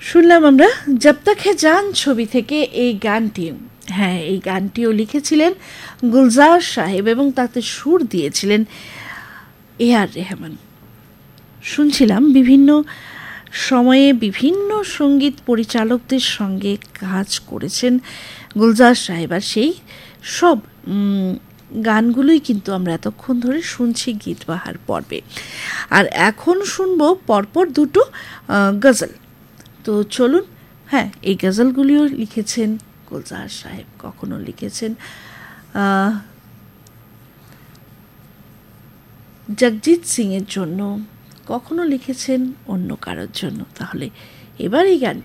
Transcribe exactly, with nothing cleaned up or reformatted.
শুনলাম আমরা জব তক হে জান ছবি থেকে এই গানটি। হ্যাঁ, এই গানটিও লিখেছিলেন গুলজার সাহেব এবং তাতে সুর দিয়েছিলেন এ আর রেহমান। শুনছিলাম বিভিন্ন সময়ে বিভিন্ন সঙ্গীত পরিচালকদের সঙ্গে কাজ করেছেন গুলজার সাহেব, আর সেই সব গানগুলোই কিন্তু আমরা এতক্ষণ ধরে শুনছি গীতবাহার পর্বে। আর এখন শুনবো পরপর দুটো গজল। তো চলুন, হ্যাঁ, এই গজলগুলিও লিখেছেন গুলজার সাহেব, কখনো লিখেছেন জগজিৎ সিংয়ের জন্য, কখনো লিখেছেন অন্য কারোর জন্য। তাহলে এবার এই গান